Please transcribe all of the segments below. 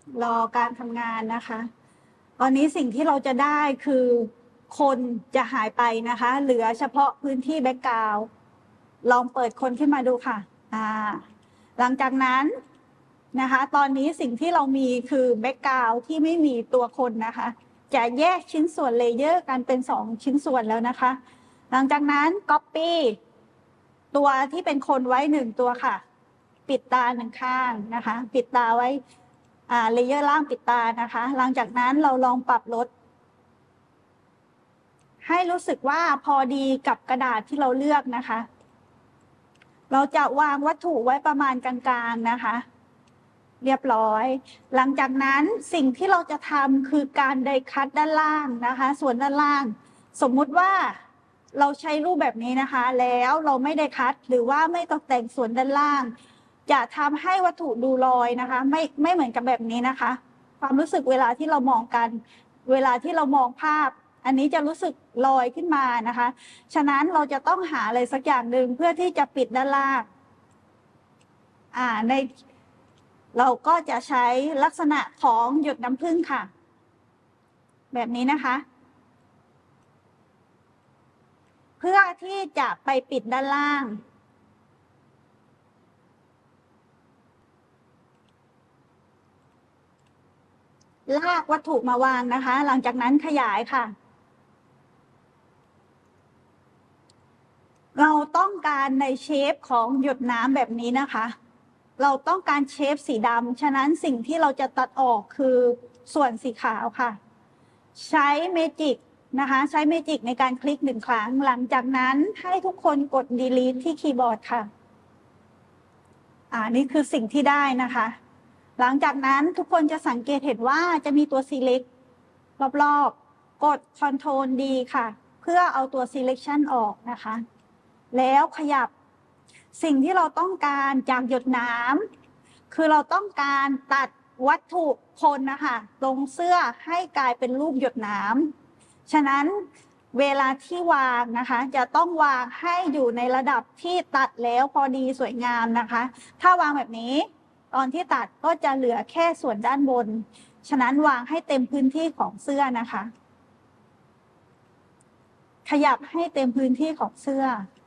รอการทำงานนะคะ ตอนนี้สิ่งที่เราจะได้คือคนจะหายไปนะคะ เหลือเฉพาะพื้นที่แบ็กกราวด์ลองเปิดคนขึ้นมาดูค่ะหลังจากนั้นนะคะตอนนี้สิ่งที่เรามีคือแบ็กกราวด์ที่ไม่มีตัวคนนะคะจะแยกชิ้นส่วนเลเยอร์กันเป็น2ชิ้นส่วนแล้วนะคะหลังจากนั้น Copy ตัวที่เป็นคนไว้1ตัวค่ะปิดตา1ข้างนะคะปิดตาไว้เลเยอร์ล่างปิดตานะคะหลังจากนั้นเราลองปรับลดให้รู้สึกว่าพอดีกับกระดาษที่เราเลือกนะคะเราจะวางวัตถุไว้ประมาณกลางๆนะคะเรียบร้อยหลังจากนั้นสิ่งที่เราจะทำคือการไดคัตด้านล่างนะคะส่วนด้านล่างสมมุติว่าเราใช้รูปแบบนี้นะคะแล้วเราไม่ได้คัตหรือว่าไม่ตกแต่งส่วนด้านล่างจะทำให้วัตถุดูลอยนะคะไม่เหมือนกับแบบนี้นะคะความรู้สึกเวลาที่เรามองกันเวลาที่เรามองภาพอันนี้จะรู้สึกลอยขึ้นมานะคะฉะนั้นเราจะต้องหาอะไรสักอย่างหนึ่งเพื่อที่จะปิดด้านล่างเราก็จะใช้ลักษณะของหยดน้ำผึ้งค่ะแบบนี้นะคะเพื่อที่จะไปปิดด้านล่างลากวัตถุมาวางนะคะหลังจากนั้นขยายค่ะเราต้องการในเชฟของหยดน้ำแบบนี้นะคะเราต้องการเชฟสีดำฉะนั้นสิ่งที่เราจะตัดออกคือส่วนสีขาวค่ะใช้เมจิกนะคะใช้เมจิกในการคลิก1ครั้งหลังจากนั้นให้ทุกคนกด delete ที่คีย์บอร์ดค่ะนี่คือสิ่งที่ได้นะคะหลังจากนั้นทุกคนจะสังเกตเห็นว่าจะมีตัว select รอบๆกด Ctrl D ค่ะเพื่อเอาตัว selection ออกนะคะแล้วขยับสิ่งที่เราต้องการจากหยดน้ำคือเราต้องการตัดวัตถุคนนะคะตรงเสื้อให้กลายเป็นรูปหยดน้ำฉะนั้นเวลาที่วางนะคะจะต้องวางให้อยู่ในระดับที่ตัดแล้วพอดีสวยงามนะคะถ้าวางแบบนี้ตอนที่ตัดก็จะเหลือแค่ส่วนด้านบนฉะนั้นวางให้เต็มพื้นที่ของเสื้อนะคะขยับให้เต็มพื้นที่ของเสื้อ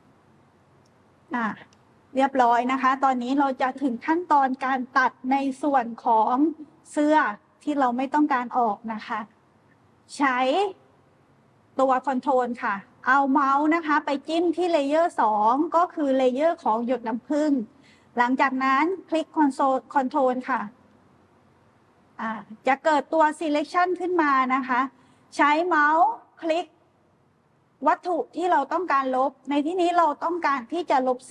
เรียบร้อยนะคะตอนนี้เราจะถึงขั้นตอนการตัดในส่วนของเสื้อที่เราไม่ต้องการออกนะคะใช้ตัวคอนโทรลค่ะเอาเมาส์นะคะไปจิ้มที่เลเยอร์2ก็คือเลเยอร์ของหยดน้ำผึ้งหลังจากนั้นคลิกคอนโทรลค่ะจะเกิดตัว selection ขึ้นมานะคะใช้เมาส์คลิกวัตถุที่เราต้องการลบในที่นี้เราต้องการที่จะลบ